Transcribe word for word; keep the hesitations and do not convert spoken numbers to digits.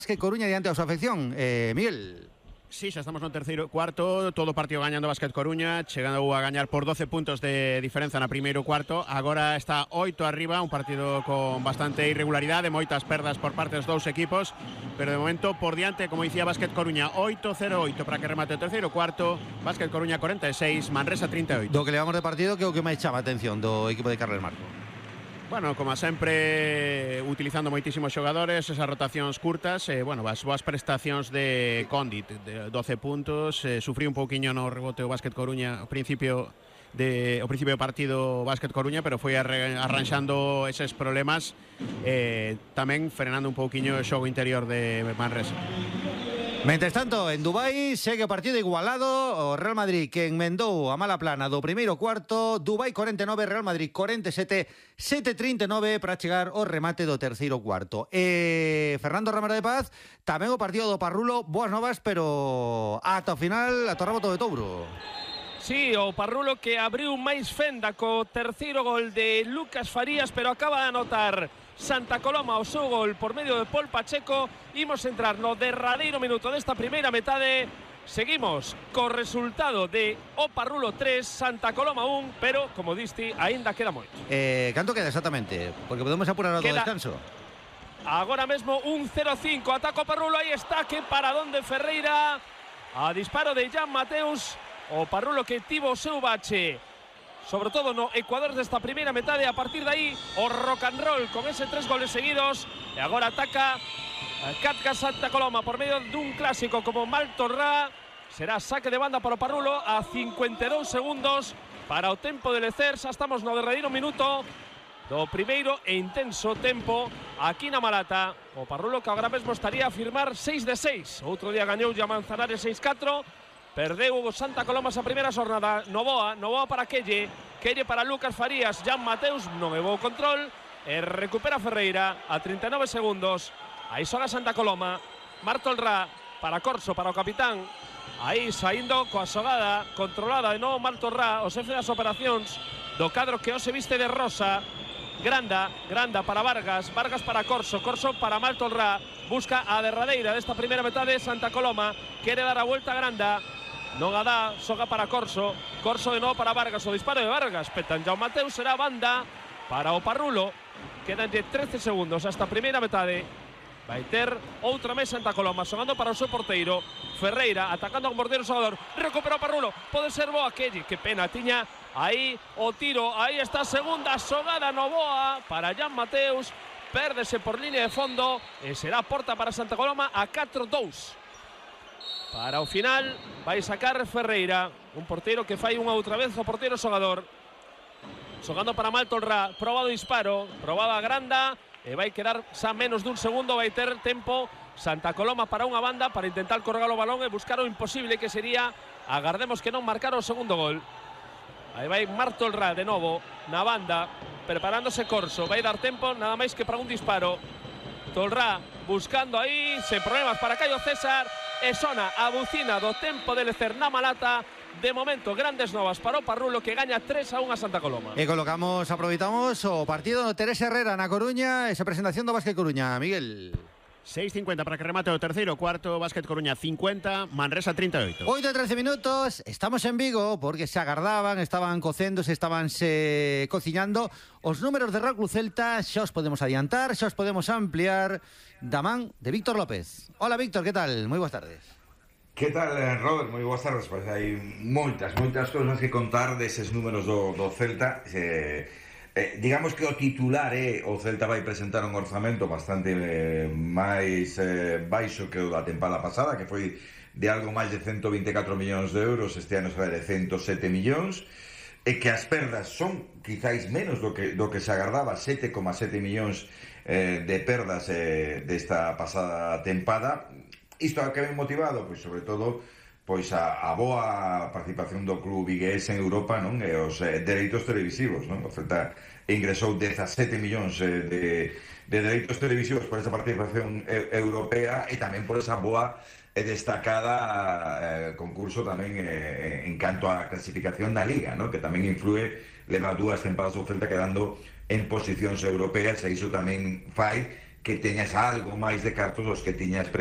Que Coruña diante da súa afección, eh, Miguel. Sí, xa estamos no terceiro cuarto, todo o partido gañando Básquet Coruña, chegando a gañar por doce puntos de diferenza na primeiro cuarto. Agora está oito arriba, un partido con bastante irregularidade, moitas perdas por parte dos dous equipos, pero de momento por diante, como dicía, Básquet Coruña oito cero oito para que remate o terceiro cuarto, Básquet Coruña cuarenta e seis, Manresa trinta e oito. Do que levamos de partido, que é o que máis chama a atención do equipo de Carles Marco? Bueno, como sempre, utilizando moitísimos xogadores, esas rotacións curtas, eh, bueno, as boas prestacións de Condit, de doce puntos, eh, sufriu un pouquiño no rebote o Básquet Coruña ao principio de o principio do partido Básquet Coruña, pero foi arranxando eses problemas, eh, tamén frenando un pouquiño o xogo interior de Manresa. Mentres tanto, en Dubai segue o partido igualado, o Real Madrid que enmendou a mala plana do primeiro cuarto, Dubai cuarenta e nove, Real Madrid cuarenta e sete, sete trinta e nove para chegar ao remate do terceiro cuarto. E Fernando Ramiro de Paz, tamén o partido do Parrulo, boas novas, pero ata o final atorraba todo de Touro. Sí, o Parrulo que abriu máis fenda co terceiro gol de Lucas Farías, pero acaba de anotar Santa Coloma o seu gol por medio de Pol Pacheco. Imos entrar no derradeiro minuto desta primeira metade. Seguimos co resultado de o Parrulo tres, Santa Coloma un, pero, como diste, aínda queda moito. Eh, canto queda exactamente? Porque podemos apurar ao queda... descanso. Agora mesmo un cero cinco, ataco Parrulo, aí está, que paradón de Ferreira. A disparo de Jan Mateus, o Parrulo que tivo o seu bache, sobre todo no Ecuador desta primeira metade. A partir de aí o rock and roll con ese tres goles seguidos, e agora ataca Catca Santa Coloma por medio dun clásico como Maltorrá. Será saque de banda para o Parrulo a cincuenta e dous segundos para o tempo de lecer. Xa estamos no derradeiro minuto do primeiro e intenso tempo aquí na Malata. O Parrulo que agora mesmo estaría a firmar seis de seis. Outro día gañou a Manzanares seis catro. Perdeu o Santa Coloma esa primeira xornada. Novoa, Novoa para Quelle, Quelle para Lucas Farías, Jan Mateus non levou o control e recupera Ferreira a trinta e nove segundos. Aí xoga Santa Coloma, Martolrá para Corso, para o capitán. Aí saindo coa xogada controlada de novo Martolrá, o xefe das operacións do cadro que hoxe viste de rosa. Granda, Granda para Vargas, Vargas para Corso, Corso para Martolrá. Busca a derradeira desta primeira metade Santa Coloma, quere dar a vuelta a Granda. Non a dá, xoga para Corso, Corso de novo para Vargas, o disparo de Vargas, petan Jaume Mateus, será banda para o Parrulo. Quedan de trece segundos hasta a primeira metade. Vai ter outra vez Santa Coloma, xogando para o seu porteiro Ferreira, atacando a un mordeiro xogador. Recupera o Parrulo, pode ser boa Kelly, que pena, tiña aí o tiro. Aí está a segunda xogada no boa para Jan Mateus, pérdese por línea de fondo e será porta para Santa Coloma a catro dous. Para o final vai sacar Ferreira, un porteiro que fai unha outra vez o porteiro xogador. Xogando para Maltolrá, probado disparo, probada a Granda e vai quedar xa menos dun segundo. Vai ter tempo Santa Coloma para unha banda para intentar colgar o balón e buscar o imposible, que sería, agardemos que non marcar o segundo gol. Aí vai Martolrá de novo na banda, preparándose Corso, vai dar tempo nada máis que para un disparo. Tolrá buscando aí, sen problemas para Caio César, e sona a bucina do tempo de lecer na Malata. De momento, grandes novas para o Parrulo, que gaña tres a un a Santa Coloma. E colocamos, aproveitamos o partido no Teresa Herrera na Coruña, esa presentación do Básquet Coruña, Miguel. seis cincuenta para que remate o terceiro cuarto, Básquet Coruña cincuenta, Manresa trinta e oito. oito e trece minutos, estamos en Vigo porque se agardaban, estaban cocéndose, estaban se cociñando os números de Real Club Celta. Xa os podemos adiantar, xa os podemos ampliar da man de Víctor López. Hola Víctor, que tal? Moi boas tardes. Que tal, Robert? Moi boas tardes. Pois hai moitas, moitas cousas que contar deses números do, do Celta. Eh, Eh, digamos que o titular é eh, o Celta vai presentar un orzamento bastante eh, máis eh, baixo que o da tempada pasada, que foi de algo máis de ciento vinte e catro millóns de euros. Este ano será de ciento sete millóns, e que as perdas son quizáis menos do que, do que se agardaba, sete coma sete millóns eh, de perdas eh, desta pasada tempada. Isto a que ven motivado? Pois sobre todo pois a, a boa participación do club vigués en Europa, non? E os eh, dereitos televisivos, non? O Celta ingresou dezasete millóns eh, de, de dereitos televisivos por esa participación eh, europea, e tamén por esa boa e destacada eh, concurso tamén eh, en canto á clasificación da Liga, non? Que tamén influe, leva dúas tempadas o Celta quedando en posicións europeas, e iso tamén fai que teñas algo máis de cartos dos que tiñas